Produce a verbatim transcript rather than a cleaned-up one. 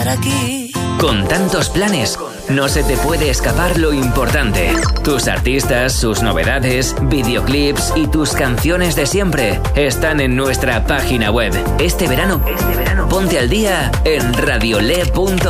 aquí. Con tantos planes, no se te puede escapar lo importante. Tus artistas, sus novedades, videoclips y tus canciones de siempre están en nuestra página web. Este verano, este verano, ponte al día en radiole punto com.